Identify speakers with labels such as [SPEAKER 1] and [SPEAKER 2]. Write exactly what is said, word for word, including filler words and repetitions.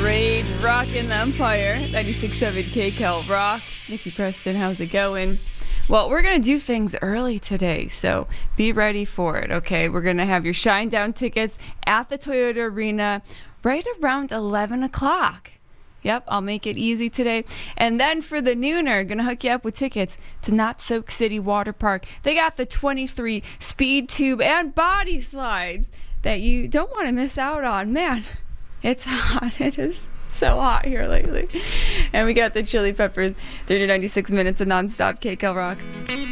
[SPEAKER 1] Rage rocking the Empire. ninety-six point seven K C A L rocks. Nikki Preston, how's it going? Well, we're going to do things early today, so be ready for it, okay? We're going to have your Shine Down tickets at the Toyota Arena right around eleven o'clock. Yep, I'll make it easy today. And then for the nooner, going to hook you up with tickets to Not Soak City Water Park. They got the twenty-three speed tube and body slides that you don't want to miss out on. Man, it's hot. It is so hot here lately. And we got the Chili Peppers, three hundred ninety-six minutes of nonstop K C A L rock.